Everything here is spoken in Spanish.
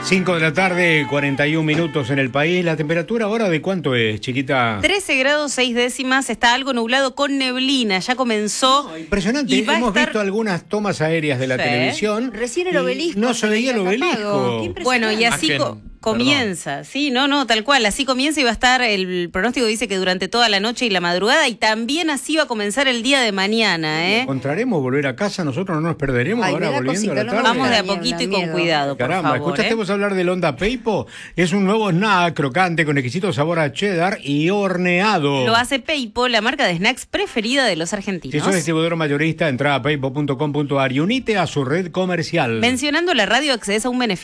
5 de la tarde, 41 minutos en el país. ¿La temperatura ahora de cuánto es, chiquita? 13 grados 6 décimas, está algo nublado con neblina, ya comenzó. Impresionante, hemos visto algunas tomas aéreas de la televisión. Recién el obelisco. No se veía el obelisco. Bueno, y así comienza, sí, no, tal cual, así comienza y va a estar, el pronóstico dice que durante toda la noche y la madrugada, y también así va a comenzar el día de mañana, ¿eh? ¿Encontraremos volver a casa? ¿Nosotros no nos perderemos ahora volviendo a la tarde? Vamos de a poquito y con cuidado, por Caramba, favor. ¿escuchaste hablar del Onda Peipo? Es un nuevo snack crocante con exquisito sabor a cheddar y horneado. Lo hace Peipo, la marca de snacks preferida de los argentinos. Si sos distribuidor mayorista, entra a peipo.com.ar y unite a su red comercial. Mencionando la radio accedes a un beneficio